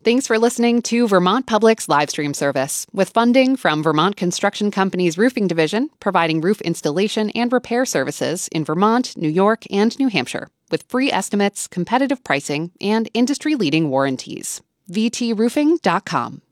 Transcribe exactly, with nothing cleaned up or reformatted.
Thanks for listening to Vermont Public's live stream service, with funding from Vermont Construction Company's Roofing Division, providing roof installation and repair services in Vermont, New York, and New Hampshire, with free estimates, competitive pricing, and industry-leading warranties. v t roofing dot com.